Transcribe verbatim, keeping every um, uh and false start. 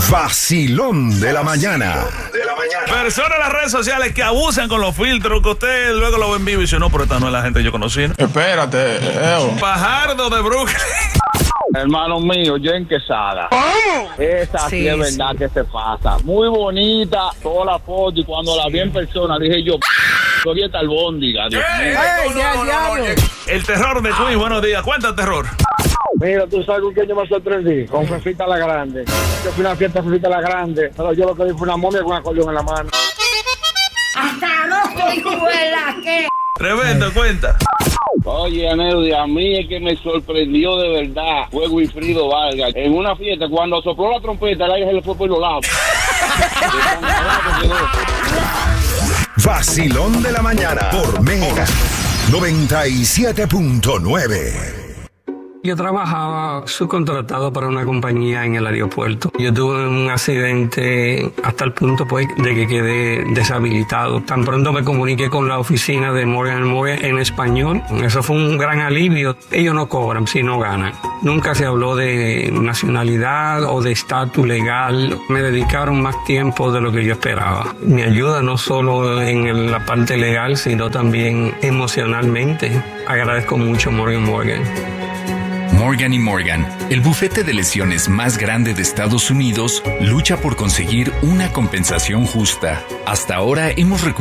Vacilón de la mañana. Personas en las redes sociales que abusan con los filtros, que usted luego lo ve en vivo y dice, no, pero esta no es la gente que yo conocí. Espérate, Eo. Pajardo de Brooklyn. Hermano mío, Jen Quesada. ¿Cómo? Esa sí, sí es verdad sí. que se pasa. Muy bonita, toda la foto, y cuando la vi en persona dije yo, soy esta albóndiga, Dios mío. Ey, no, no, no, no, no. El terror de Queen, buenos días. Cuenta el terror. Mira, tú sabes con quién yo me sorprendí, con Fefita la Grande. Yo fui a una fiesta de Fefita la Grande, pero yo lo que vi fue una momia con un acordeón en la mano. Hasta no hijo de la que... Tremendo, cuenta. Oye, Aneudi, a mí es que me sorprendió de verdad fue Wilfrido Vargas. En una fiesta, cuando sopló la trompeta, el aire se le fue por los lados. Vacilón de la mañana por Mega noventa y siete punto nueve. Yo trabajaba subcontratado para una compañía en el aeropuerto. Yo tuve un accidente hasta el punto pues de que quedé deshabilitado. Tan pronto me comuniqué con la oficina de Morgan and Morgan en español. Eso fue un gran alivio. Ellos no cobran, sino ganan. Nunca se habló de nacionalidad o de estatus legal. Me dedicaron más tiempo de lo que yo esperaba. Me ayuda no solo en la parte legal, sino también emocionalmente. Agradezco mucho Morgan and Morgan. Morgan y Morgan, el bufete de lesiones más grande de Estados Unidos, lucha por conseguir una compensación justa. Hasta ahora hemos recuperado